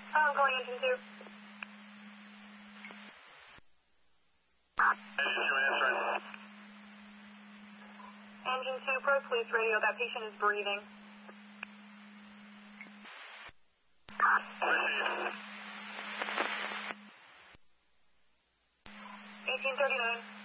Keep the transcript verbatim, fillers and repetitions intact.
Oh, I'm calling engine two. Engine two answering. Engine two, Pro Police Radio. That patient is breathing. Received. eighteen thirty-nine.